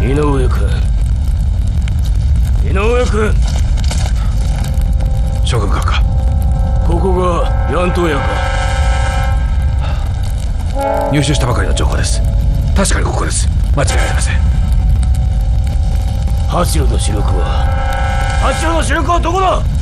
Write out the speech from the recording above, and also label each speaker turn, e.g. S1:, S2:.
S1: 井上君、井上君。
S2: 諸君閣下、
S1: ここがヤント屋か？
S2: 入手したばかりの情報です。確かにここです。間違いありません。
S1: ハチロの主力はどこだ？